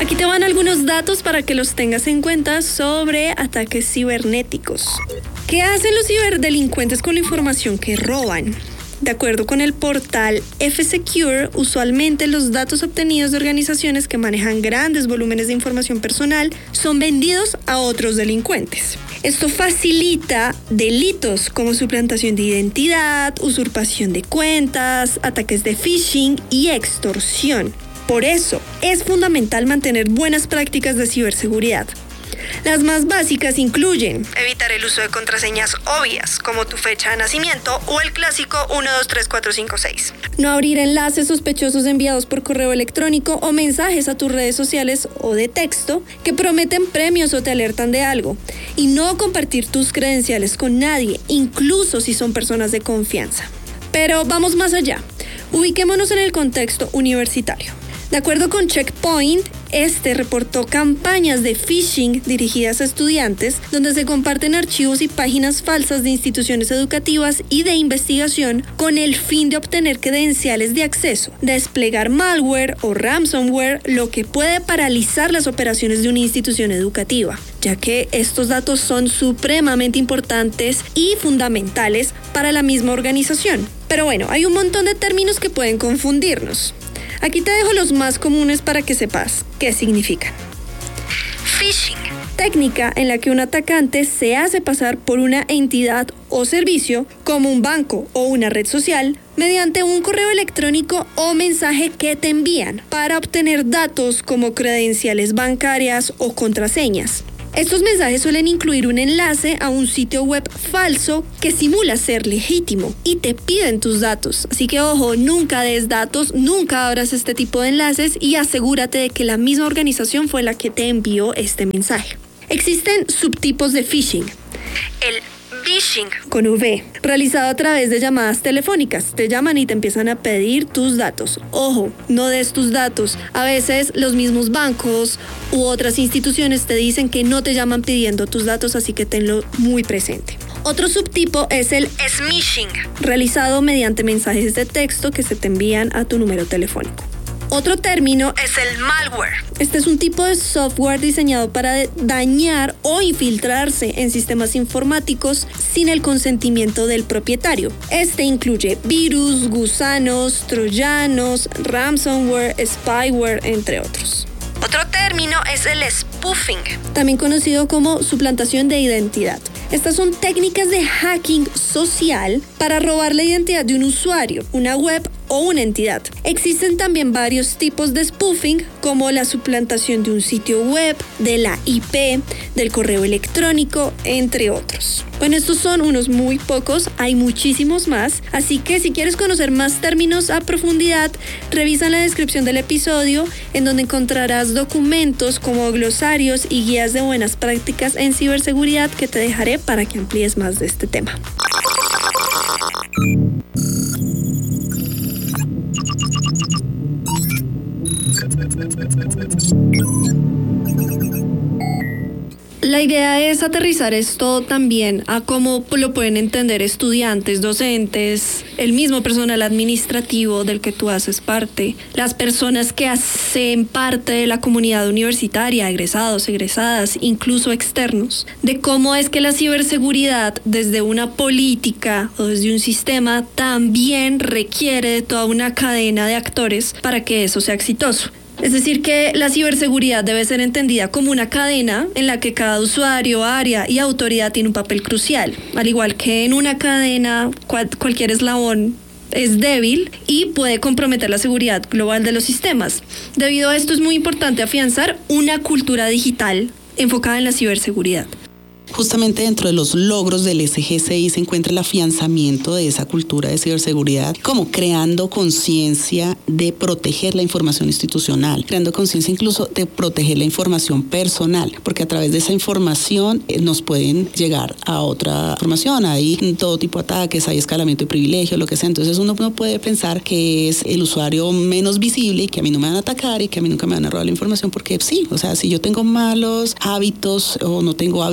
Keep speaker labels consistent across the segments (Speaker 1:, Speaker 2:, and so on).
Speaker 1: Aquí te van algunos datos para que los tengas en cuenta sobre ataques cibernéticos. ¿Qué hacen los ciberdelincuentes con la información que roban? De acuerdo con el portal F-Secure, usualmente los datos obtenidos de organizaciones que manejan grandes volúmenes de información personal son vendidos a otros delincuentes. Esto facilita delitos como suplantación de identidad, usurpación de cuentas, ataques de phishing y extorsión. Por eso, es fundamental mantener buenas prácticas de ciberseguridad. Las más básicas incluyen evitar el uso de contraseñas obvias, como tu fecha de nacimiento o el clásico 123456. No abrir enlaces sospechosos enviados por correo electrónico o mensajes a tus redes sociales o de texto que prometen premios o te alertan de algo. Y no compartir tus credenciales con nadie, incluso si son personas de confianza. Pero vamos más allá. Ubiquémonos en el contexto universitario. De acuerdo con Checkpoint, reportó campañas de phishing dirigidas a estudiantes donde se comparten archivos y páginas falsas de instituciones educativas y de investigación con el fin de obtener credenciales de acceso, desplegar malware o ransomware, lo que puede paralizar las operaciones de una institución educativa, ya que estos datos son supremamente importantes y fundamentales para la misma organización. Pero bueno, hay un montón de términos que pueden confundirnos. Aquí te dejo los más comunes para que sepas qué significan. Phishing. Técnica en la que un atacante se hace pasar por una entidad o servicio, como un banco o una red social, mediante un correo electrónico o mensaje que te envían para obtener datos como credenciales bancarias o contraseñas. Estos mensajes suelen incluir un enlace a un sitio web falso que simula ser legítimo y te piden tus datos. Así que ojo, nunca des datos, nunca abras este tipo de enlaces y asegúrate de que la misma organización fue la que te envió este mensaje. Existen subtipos de phishing. El phishing con V, realizado a través de llamadas telefónicas. Te llaman y te empiezan a pedir tus datos. Ojo, no des tus datos. A veces los mismos bancos u otras instituciones te dicen que no te llaman pidiendo tus datos, así que tenlo muy presente. Otro subtipo es el smishing, realizado mediante mensajes de texto que se te envían a tu número telefónico. Otro término es el malware. Este es un tipo de software diseñado para dañar o infiltrarse en sistemas informáticos sin el consentimiento del propietario. Este incluye virus, gusanos, troyanos, ransomware, spyware, entre otros. Otro término es el spoofing, también conocido como suplantación de identidad. Estas son técnicas de hacking social para robar la identidad de un usuario, una web o una entidad. Existen también varios tipos de spoofing, como la suplantación de un sitio web, de la IP, del correo electrónico, entre otros. Bueno, estos son unos muy pocos, hay muchísimos más, así que si quieres conocer más términos a profundidad, revisa la descripción del episodio, en donde encontrarás documentos como glosarios y guías de buenas prácticas en ciberseguridad que te dejaré para que amplíes más de este tema. La idea es aterrizar esto también a cómo lo pueden entender estudiantes, docentes, el mismo personal administrativo del que tú haces parte, las personas que hacen parte de la comunidad universitaria, egresados, egresadas, incluso externos, de cómo es que la ciberseguridad desde una política o desde un sistema también requiere de toda una cadena de actores para que eso sea exitoso. Es decir, que la ciberseguridad debe ser entendida como una cadena en la que cada usuario, área y autoridad tiene un papel crucial. Al igual que en una cadena, cualquier eslabón es débil y puede comprometer la seguridad global de los sistemas. Debido a esto es muy importante afianzar una cultura digital enfocada en la ciberseguridad.
Speaker 2: Justamente dentro de los logros del SGCI se encuentra el afianzamiento de esa cultura de ciberseguridad, como creando conciencia de proteger la información institucional, creando conciencia incluso de proteger la información personal, porque a través de esa información nos pueden llegar a otra información. Hay todo tipo de ataques, hay escalamiento de privilegios, lo que sea. Entonces uno no puede pensar que es el usuario menos visible y que a mí no me van a atacar y que a mí nunca me van a robar la información, porque sí, o sea, si yo tengo malos hábitos o no tengo hábitos ciberseguros,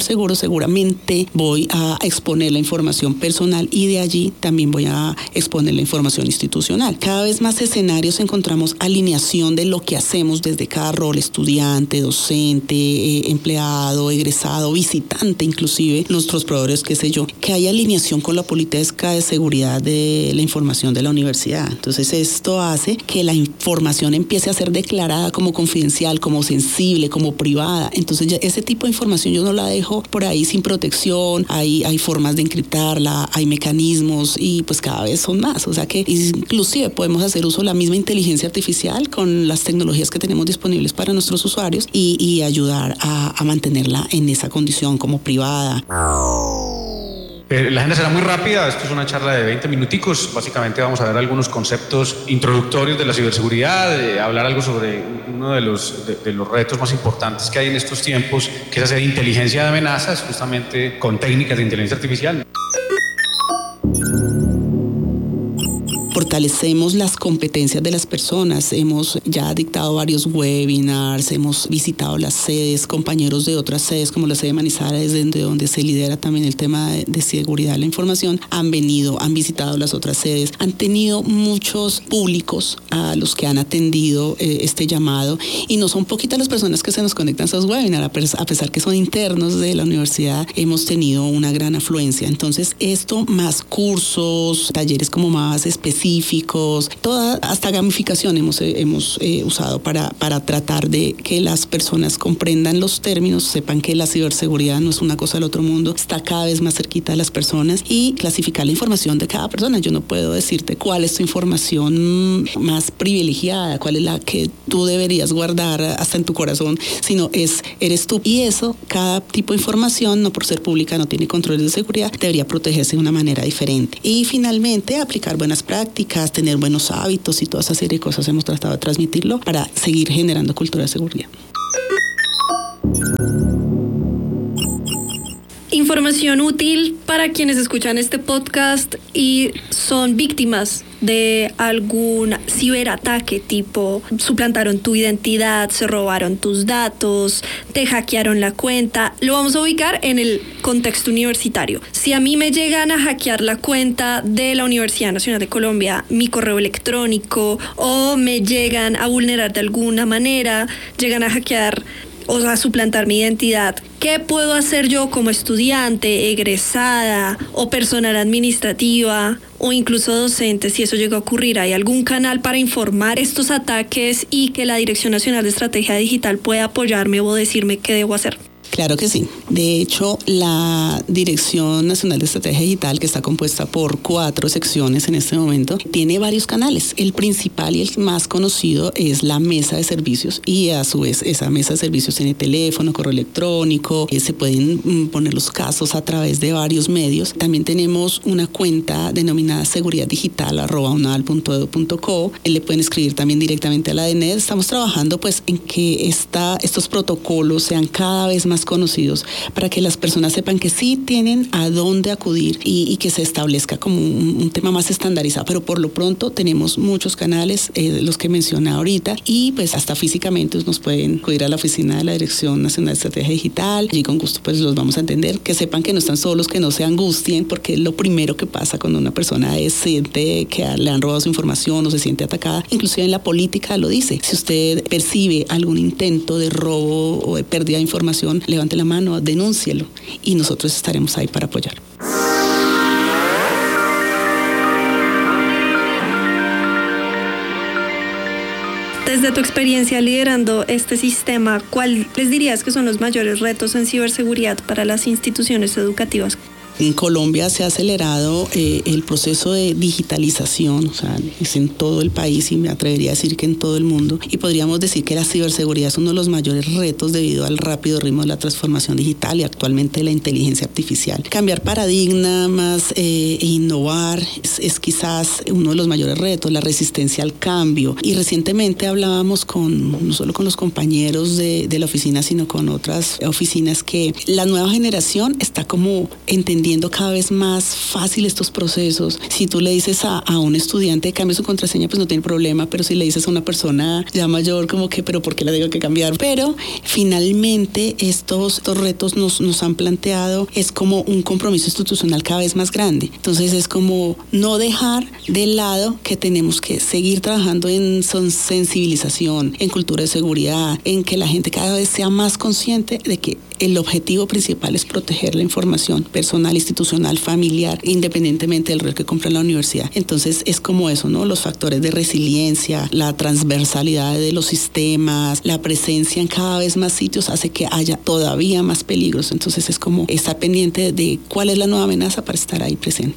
Speaker 2: ciberseguro, seguramente voy a exponer la información personal y de allí también voy a exponer la información institucional. Cada vez más escenarios encontramos alineación de lo que hacemos desde cada rol, estudiante, docente, empleado, egresado, visitante, inclusive nuestros proveedores, qué sé yo, que hay alineación con la política de seguridad de la información de la universidad. Entonces esto hace que la información empiece a ser declarada como confidencial, como sensible, como privada. Entonces ya ese tipo de información yo no la dejo por ahí sin protección, hay formas de encriptarla, hay mecanismos y pues cada vez son más. O sea que inclusive podemos hacer uso de la misma inteligencia artificial con las tecnologías que tenemos disponibles para nuestros usuarios y ayudar a mantenerla en esa condición como privada.
Speaker 3: La agenda será muy rápida, esto es una charla de 20 minuticos, básicamente vamos a ver algunos conceptos introductorios de la ciberseguridad, hablar algo sobre uno de los retos más importantes que hay en estos tiempos, que es hacer inteligencia de amenazas, justamente con técnicas de inteligencia artificial.
Speaker 2: Fortalecemos las competencias de las personas. Hemos ya dictado varios webinars, hemos visitado las sedes, compañeros de otras sedes como la sede de Manizales, desde donde se lidera también el tema de seguridad de la información, han visitado las otras sedes, han tenido muchos públicos a los que han atendido este llamado y no son poquitas las personas que se nos conectan a esos webinars, a pesar que son internos de la universidad, hemos tenido una gran afluencia. Entonces esto más cursos, talleres como más específicos, hasta gamificación hemos usado para tratar de que las personas comprendan los términos, sepan que la ciberseguridad no es una cosa del otro mundo, está cada vez más cerquita de las personas y clasificar la información de cada persona. Yo no puedo decirte cuál es tu información más privilegiada, cuál es la que tú deberías guardar hasta en tu corazón, sino eres tú. Y eso, cada tipo de información, no por ser pública, no tiene controles de seguridad, debería protegerse de una manera diferente. Y finalmente, aplicar buenas prácticas, tener buenos hábitos y toda esa serie de cosas hemos tratado de transmitirlo para seguir generando cultura de seguridad.
Speaker 1: Información útil para quienes escuchan este podcast y son víctimas de algún ciberataque, tipo suplantaron tu identidad, se robaron tus datos, te hackearon la cuenta. Lo vamos a ubicar en el contexto universitario. Si a mí me llegan a hackear la cuenta de la Universidad Nacional de Colombia, mi correo electrónico, o me llegan a vulnerar de alguna manera, llegan a hackear o a suplantar mi identidad, ¿qué puedo hacer yo como estudiante, egresada o personal administrativa o incluso docente si eso llega a ocurrir? ¿Hay algún canal para informar estos ataques y que la Dirección Nacional de Estrategia Digital pueda apoyarme o decirme qué debo hacer?
Speaker 2: Claro que sí. De hecho, la Dirección Nacional de Estrategia Digital, que está compuesta por 4 secciones en este momento, tiene varios canales. El principal y el más conocido es la mesa de servicios y a su vez esa mesa de servicios tiene teléfono, correo electrónico, se pueden poner los casos a través de varios medios. También tenemos una cuenta denominada seguridaddigital@unal.edu.co. Le pueden escribir también directamente a la DNED. Estamos trabajando pues en que estos protocolos sean cada vez más conocidos para que las personas sepan que sí tienen a dónde acudir y que se establezca como un tema más estandarizado. Pero por lo pronto tenemos muchos canales, los que mencioné ahorita, y pues hasta físicamente nos pueden acudir a la oficina de la Dirección Nacional de Estrategia Digital y con gusto pues los vamos a atender, que sepan que no están solos, que no se angustien, porque lo primero que pasa cuando una persona siente que le han robado su información o se siente atacada, inclusive en la política lo dice. Si usted percibe algún intento de robo o de pérdida de información, levante la mano, denúncielo y nosotros estaremos ahí para apoyar.
Speaker 1: Desde tu experiencia liderando este sistema, ¿cuál les dirías que son los mayores retos en ciberseguridad para las instituciones educativas?
Speaker 2: En Colombia se ha acelerado el proceso de digitalización, o sea, es en todo el país y me atrevería a decir que en todo el mundo. Y podríamos decir que la ciberseguridad es uno de los mayores retos debido al rápido ritmo de la transformación digital y actualmente la inteligencia artificial. Cambiar paradigmas e innovar es quizás uno de los mayores retos, la resistencia al cambio. Y recientemente hablábamos no solo con los compañeros de la oficina, sino con otras oficinas, que la nueva generación está como entendiendo entendiendo cada vez más fácil estos procesos. Si tú le dices a un estudiante cambie su contraseña, pues no tiene problema, pero si le dices a una persona ya mayor, como que, pero ¿por qué la tengo que cambiar? Pero finalmente estos retos nos han planteado, es como un compromiso institucional cada vez más grande. Entonces es como no dejar de lado que tenemos que seguir trabajando en sensibilización, en cultura de seguridad, en que la gente cada vez sea más consciente de que el objetivo principal es proteger la información personal, institucional, familiar, independientemente del rol que cumpla la universidad. Entonces es como eso, ¿no? Los factores de resiliencia, la transversalidad de los sistemas, la presencia en cada vez más sitios hace que haya todavía más peligros. Entonces es como estar pendiente de cuál es la nueva amenaza para estar ahí presente.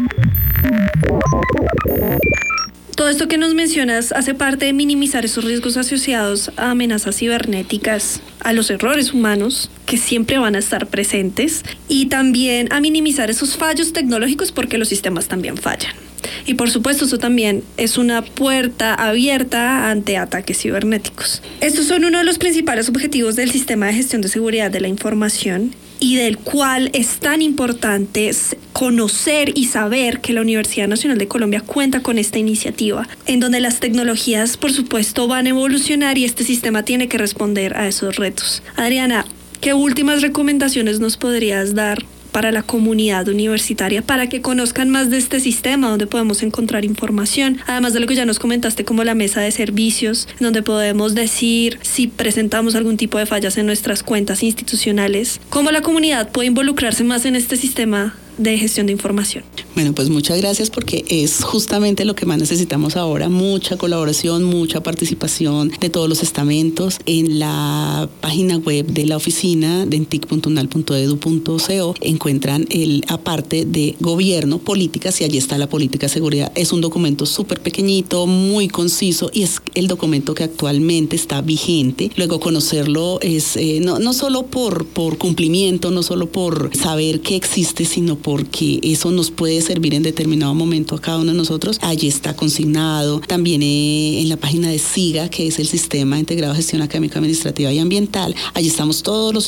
Speaker 1: Todo esto que nos mencionas hace parte de minimizar esos riesgos asociados a amenazas cibernéticas, a los errores humanos que siempre van a estar presentes y también a minimizar esos fallos tecnológicos porque los sistemas también fallan. Y por supuesto eso también es una puerta abierta ante ataques cibernéticos. Estos son uno de los principales objetivos del sistema de gestión de seguridad de la información y del cual es tan importante conocer y saber que la Universidad Nacional de Colombia cuenta con esta iniciativa, en donde las tecnologías, por supuesto, van a evolucionar y este sistema tiene que responder a esos retos. Adriana, ¿qué últimas recomendaciones nos podrías dar para la comunidad universitaria para que conozcan más de este sistema, donde podemos encontrar información, además de lo que ya nos comentaste como la mesa de servicios, donde podemos decir si presentamos algún tipo de fallas en nuestras cuentas institucionales? ¿Cómo la comunidad puede involucrarse más en este sistema de gestión de información?
Speaker 2: Bueno, pues muchas gracias porque es justamente lo que más necesitamos ahora, mucha colaboración, mucha participación de todos los estamentos. En la página web de la oficina de entic.unal.edu.co encuentran aparte de gobierno, políticas, y allí está la política de seguridad. Es un documento súper pequeñito, muy conciso y es el documento que actualmente está vigente. Luego conocerlo es no solo por cumplimiento, no solo por saber que existe, sino porque eso nos puede servir en determinado momento a cada uno de nosotros. Allí está consignado. También en la página de SIGA, que es el Sistema Integrado de Gestión Académica, Administrativa y Ambiental, allí estamos todos los